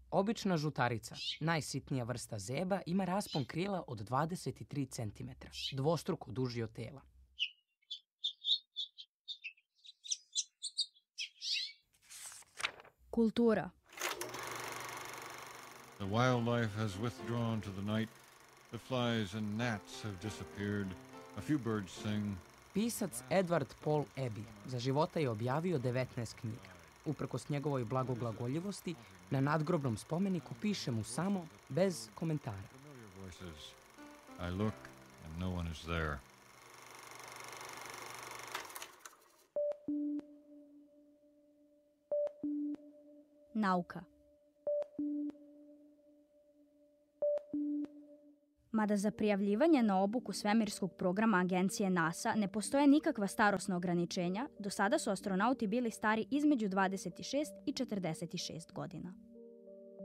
Obična žutarica, najsitnija vrsta zeba, ima raspon krila od 23 cm, dvostruko duži od tela. Kultura. The wildlife has withdrawn to the night. The flies and gnats have disappeared. A few birds sing. Pisac Edward Paul Abbey za života je objavio 19 knjiga. Uprkos njegovoj blagoglagoljivosti, na nadgrobnom spomeniku piše mu samo bez komentara. Familiar voices. I look and no one is there. Nauka. Mada za prijavljivanje na obuku svemirskog programa agencije NASA ne postoje nikakva starosna ograničenja, do sada su astronauti bili stari između 26 i 46 godina.